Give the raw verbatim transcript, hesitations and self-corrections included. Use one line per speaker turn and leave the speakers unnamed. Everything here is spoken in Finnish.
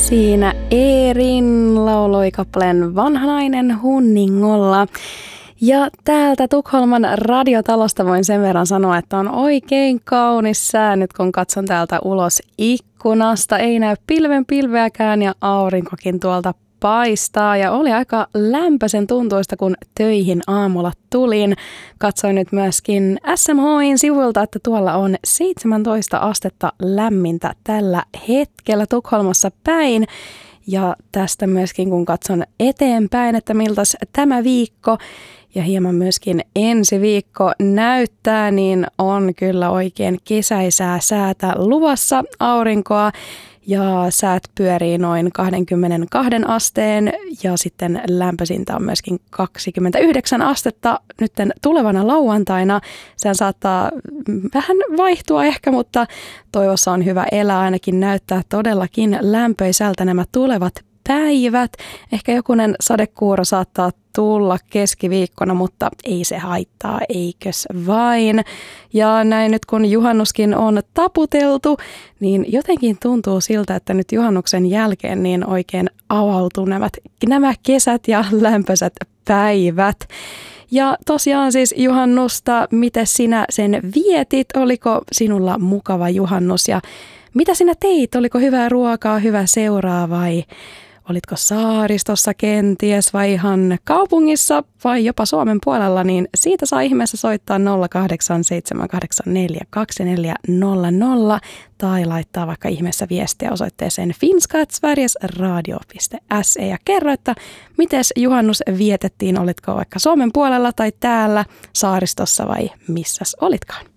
Siinä Eerin lauloi kappaleen Vanhanainen hunningolla. Ja täältä Tukholman radiotalosta voin sen verran sanoa, että on oikein kaunis sää nyt, kun katson täältä ulos ikkunasta. Ei näy pilven pilveäkään ja aurinkokin tuolta paistaa ja oli aika lämpöisen tuntuista, kun töihin aamulla tulin. Katsoin nyt myöskin S M H:n sivuilta, että tuolla on seitsemäntoista astetta lämmintä tällä hetkellä Tukholmassa päin. Ja tästä myöskin, kun katson eteenpäin, että miltäs tämä viikko ja hieman myöskin ensi viikko näyttää, niin on kyllä oikein kesäisää säätä luvassa, aurinkoa. Ja säät pyörii noin kaksikymmentäkaksi asteen ja sitten lämpöisintä on myöskin kaksikymmentäyhdeksän astetta nytten tulevana lauantaina. Sehän saattaa vähän vaihtua ehkä, mutta toivossa on hyvä elää, ainakin näyttää todellakin lämpöisältä nämä tulevat päivät. Ehkä jokunen sadekuuro saattaa tulla keskiviikkona, mutta ei se haittaa, eikös vain. Ja näin nyt kun juhannuskin on taputeltu, niin jotenkin tuntuu siltä, että nyt juhannuksen jälkeen niin oikein avautuu nämä, nämä kesät ja lämpöiset päivät. Ja tosiaan siis juhannusta, miten sinä sen vietit? Oliko sinulla mukava juhannus ja mitä sinä teit? Oliko hyvää ruokaa, hyvää seuraa vai olitko saaristossa kenties vai ihan kaupungissa vai jopa Suomen puolella, niin siitä saa ihmeessä soittaa nolla kahdeksan seitsemän kahdeksan neljä kaksi neljä nolla nolla tai laittaa vaikka ihmeessä viestiä osoitteeseen finskatsverigesradio piste se ja kerro, että mites juhannus vietettiin, olitko vaikka Suomen puolella tai täällä saaristossa vai missäs olitkaan.